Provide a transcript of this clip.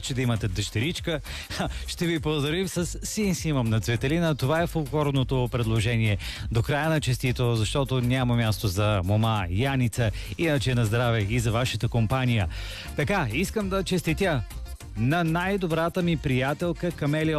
че да имате дъщеричка. Ще ви поздравим с син си имам на Цветелина. Това е фолклорното предложение. До края на честито, защото няма място за мома Яница. Иначе на здраве и за вашата компания. Така, искам да честитя на най-добрата ми приятелка Камелия